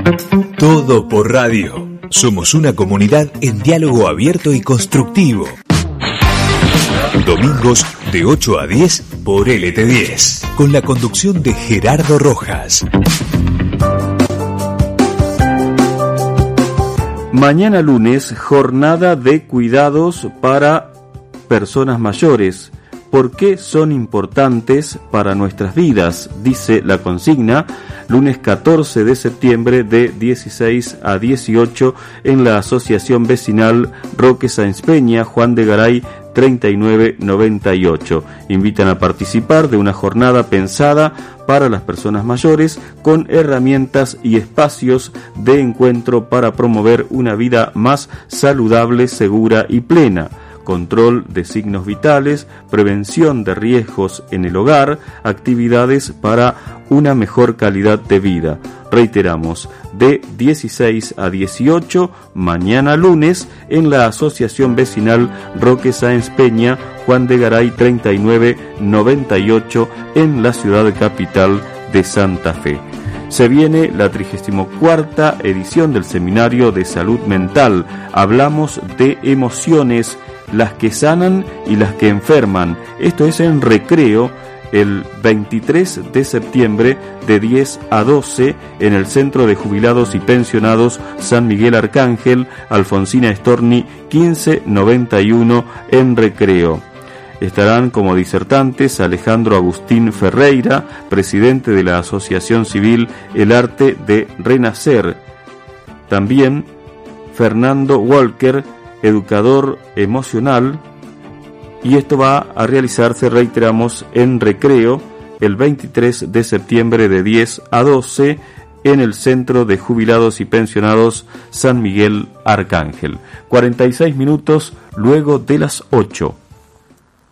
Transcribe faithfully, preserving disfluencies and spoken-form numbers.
Todo por radio. Somos una comunidad en diálogo abierto y constructivo. Domingos de ocho a diez por L T diez, con la conducción de Gerardo Rojas. Mañana lunes, jornada de cuidados para personas mayores. ¿Por qué son importantes para nuestras vidas? Dice la consigna, lunes catorce de septiembre de dieciséis a dieciocho en la Asociación Vecinal Roque Sáenz Peña, Juan de Garay treinta y nueve noventa y ocho. Invitan a participar de una jornada pensada para las personas mayores con herramientas y espacios de encuentro para promover una vida más saludable, segura y plena. Control de signos vitales, prevención de riesgos en el hogar, actividades para una mejor calidad de vida. Reiteramos, de dieciséis a dieciocho, mañana lunes, en la Asociación Vecinal Roque Sáenz Peña, Juan de Garay treinta y nueve noventa y ocho, en la ciudad capital de Santa Fe. Se viene la trigésima cuarta edición del Seminario de Salud Mental. Hablamos de emociones, las que sanan y las que enferman. Esto es en Recreo, el veintitrés de septiembre de diez a doce en el Centro de Jubilados y Pensionados San Miguel Arcángel, Alfonsina Storni quince noventa y uno en Recreo. Estarán como disertantes Alejandro Agustín Ferreira, presidente de la Asociación Civil El Arte de Renacer. También Fernando Walker, educador emocional, y esto va a realizarse, reiteramos, en Recreo el veintitrés de septiembre de diez a doce en el Centro de Jubilados y Pensionados San Miguel Arcángel. cuarenta y seis minutos luego de las ocho.